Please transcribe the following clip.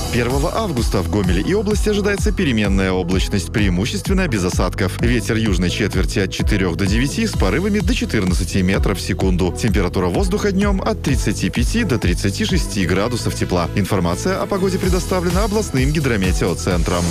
1 августа в Гомеле и области ожидается переменная облачность, преимущественно без осадков. Ветер южной четверти от 4 до 9 с порывами до 14 метров в секунду. Температура воздуха днем от 35 до 36 градусов тепла. Информация о погоде предоставлена областным гидрометеоцентром.